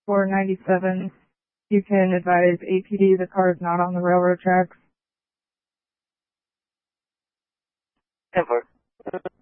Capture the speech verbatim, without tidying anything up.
four ninety-seven. You can advise A P D the car is not on the railroad tracks. ten four.